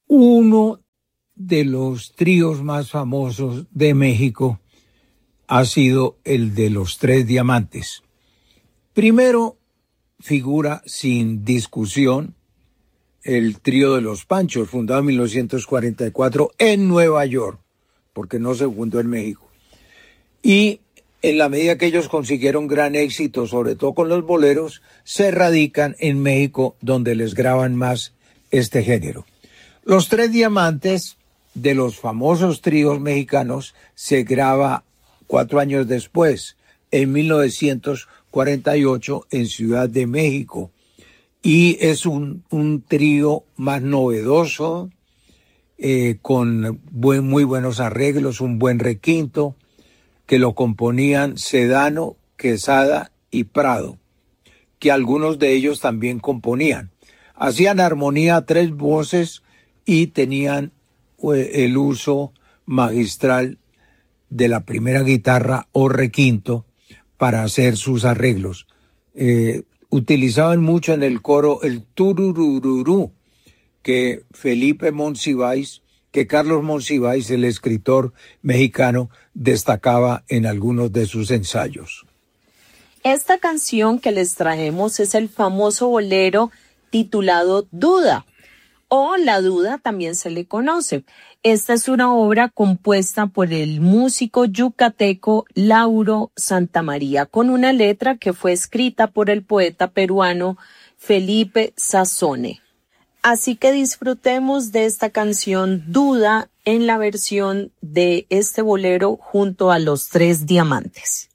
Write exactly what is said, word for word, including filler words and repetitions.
Uno de los tríos más famosos de México ha sido el de los Tres Diamantes. Primero figura sin discusión el trío de los Panchos, fundado en mil novecientos cuarenta y cuatro en Nueva York, porque no se fundó en México. Y en la medida que ellos consiguieron gran éxito, sobre todo con los boleros, se radican en México, donde les graban más este género. Los Tres Diamantes, de los famosos tríos mexicanos, se graba cuatro años después, en mil novecientos cuarenta y ocho, en Ciudad de México. Y es un, un trío más novedoso, eh, con buen, muy buenos arreglos, un buen requinto, que lo componían Sedano, Quesada y Prado, que algunos de ellos también componían. Hacían armonía a tres voces y tenían eh, el uso magistral de la primera guitarra o requinto para hacer sus arreglos. Eh, utilizaban mucho en el coro el tururururú, que Felipe Monsiváis, que Carlos Monsiváis, el escritor mexicano, destacaba en algunos de sus ensayos. Esta canción que les traemos es el famoso bolero titulado Duda, o La Duda también se le conoce. Esta es una obra compuesta por el músico yucateco Lauro Santamaría, con una letra que fue escrita por el poeta peruano Felipe Sassone. Así que disfrutemos de esta canción Duda en la versión de este bolero junto a los Tres Diamantes.